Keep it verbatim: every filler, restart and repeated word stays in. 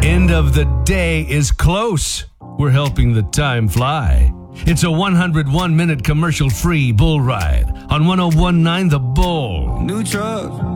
end of the day is close. We're helping the time fly. It's a one hundred one minute commercial-free bull ride on one oh one point nine The Bull. New truck.